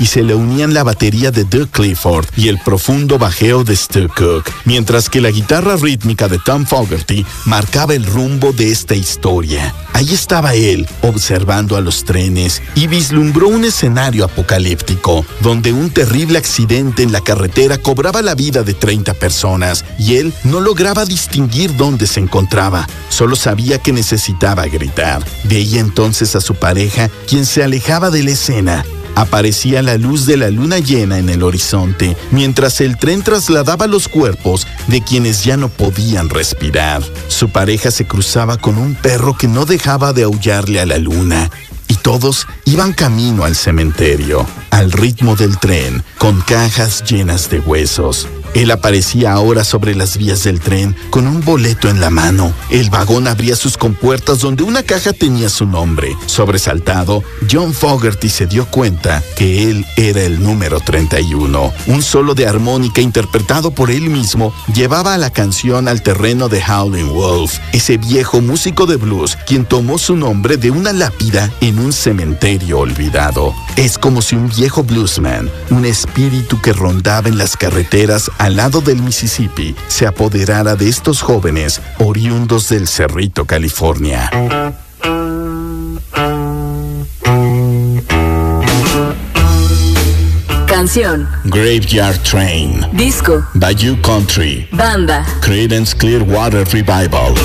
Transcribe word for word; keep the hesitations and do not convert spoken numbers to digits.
y se le unían la batería de Doug Clifford y el profundo bajeo de Stu Cook, mientras que la guitarra rítmica de Tom Fogerty marcaba el rumbo de esta historia. Ahí estaba él, observando a los trenes, y vislumbró un escenario apocalíptico, donde un terrible accidente en la carretera cobraba la vida de treinta personas, y él no lograba distinguir dónde se encontraba. Solo sabía que necesitaba gritar. Veía entonces a su pareja, quien se alejaba de la escena. Aparecía la luz de la luna llena en el horizonte, mientras el tren trasladaba los cuerpos de quienes ya no podían respirar. Su pareja se cruzaba con un perro que no dejaba de aullarle a la luna, y todos iban camino al cementerio, al ritmo del tren, con cajas llenas de huesos. Él aparecía ahora sobre las vías del tren con un boleto en la mano. El vagón abría sus compuertas donde una caja tenía su nombre. Sobresaltado, John Fogerty se dio cuenta que él era el número treinta y uno. Un solo de armónica interpretado por él mismo llevaba a la canción al terreno de Howlin' Wolf, ese viejo músico de blues quien tomó su nombre de una lápida en un cementerio olvidado. Es como si un viejo bluesman, un espíritu que rondaba en las carreteras al lado del Mississippi, se apoderara de estos jóvenes oriundos del Cerrito, California. Canción: Graveyard Train. Disco: Bayou Country. Banda: Creedence Clearwater Revival.